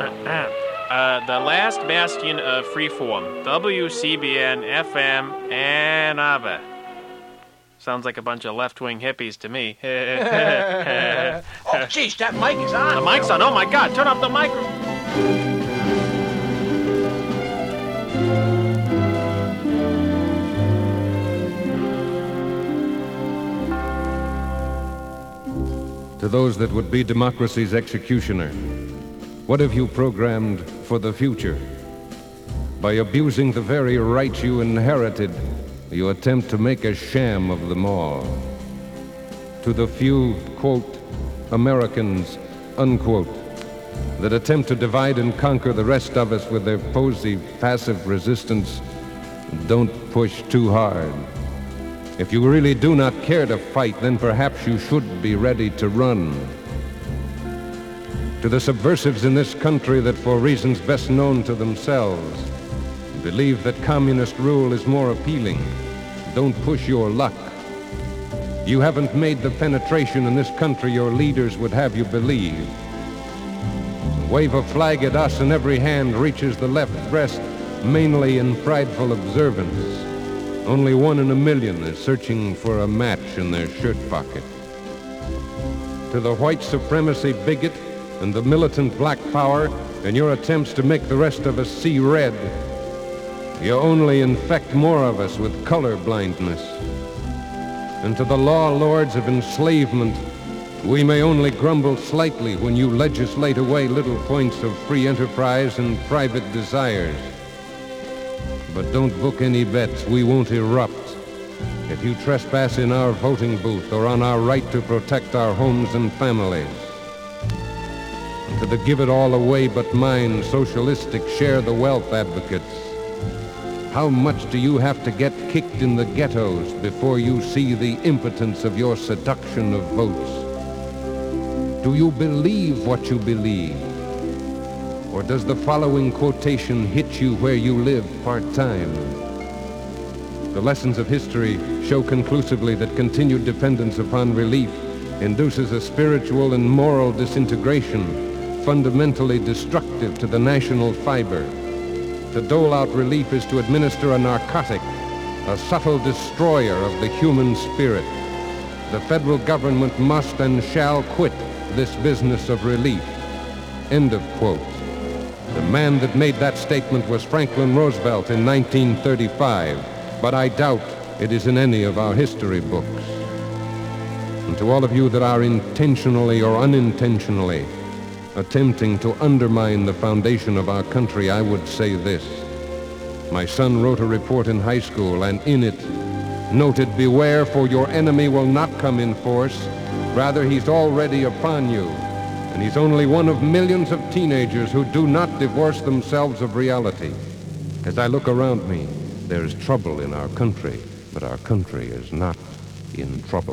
The last bastion of freeform. WCBN FM Ann Arbor. Sounds like a bunch of left-wing hippies to me. Oh, jeez, that mic is on. The mic's on. Oh, my God. Turn off the microphone. To those that would be democracy's executioner, what have you programmed for the future? By abusing the very rights you inherited, you attempt to make a sham of them all. To the few, quote, Americans, unquote, that attempt to divide and conquer the rest of us with their posy, passive resistance, don't push too hard. If you really do not care to fight, then perhaps you should be ready to run. To the subversives in this country that, for reasons best known to themselves, believe that communist rule is more appealing, don't push your luck. You haven't made the penetration in this country your leaders would have you believe. Wave a flag at us and every hand reaches the left breast, mainly in prideful observance. Only 1 in a million is searching for a match in their shirt pocket. To the white supremacy bigot and the militant black power in your attempts to make the rest of us see red, you only infect more of us with color blindness. And to the law lords of enslavement, we may only grumble slightly when you legislate away little points of free enterprise and private desires. But don't book any bets, we won't erupt. If you trespass in our voting booth or on our right to protect our homes and families. And to the give it all away but mine socialistic share the wealth advocates, how much do you have to get kicked in the ghettos before you see the impotence of your seduction of votes? Do you believe what you believe? Or does the following quotation hit you where you live part-time? The lessons of history show conclusively that continued dependence upon relief induces a spiritual and moral disintegration fundamentally destructive to the national fiber. To dole out relief is to administer a narcotic, a subtle destroyer of the human spirit. The federal government must and shall quit this business of relief. End of quote. The man that made that statement was Franklin Roosevelt in 1935, but I doubt it is in any of our history books. And to all of you that are intentionally or unintentionally attempting to undermine the foundation of our country, I would say this. My son wrote a report in high school, and in it noted, "Beware, for your enemy will not come in force. Rather, he's already upon you. And he's only one of millions of teenagers who do not divorce themselves of reality." As I look around me, there is trouble in our country, but our country is not in trouble.